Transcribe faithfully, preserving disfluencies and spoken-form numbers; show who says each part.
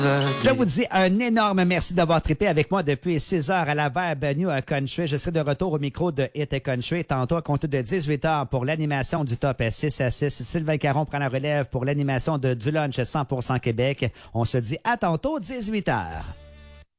Speaker 1: Je vous dis un énorme merci d'avoir trippé avec moi depuis six heures à la Verbe New Country. Je serai de retour au micro de Hit Country tantôt à compter de dix-huit heures pour l'animation du top six à six. Sylvain Caron prend la relève pour l'animation de Du Lunch cent pour cent Québec. On se dit à tantôt, dix-huit heures.